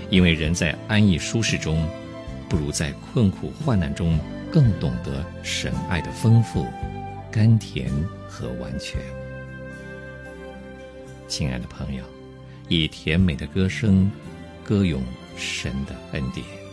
因为人在安逸舒适中，不如在困苦患难中更懂得神爱的丰富、甘甜和完全。亲爱的朋友，以甜美的歌声歌咏神的恩典。